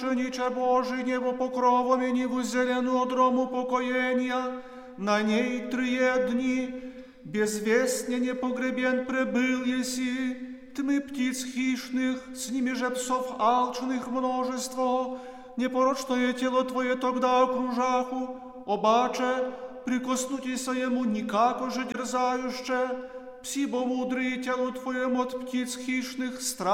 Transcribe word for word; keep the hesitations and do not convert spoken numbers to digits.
Жениче Божий, небо покровом и ниву зеленую дрому покоения, на ней трие дни, безвестня непогребен пребыл еси, тьмы птиц хищных, с ними же псов алчных множество, непорочное тело Твое тогда окружаху, обаче, прикоснутися ему никако же дерзающе, пси бо мудрые телу Твоему от птиц хищных страх,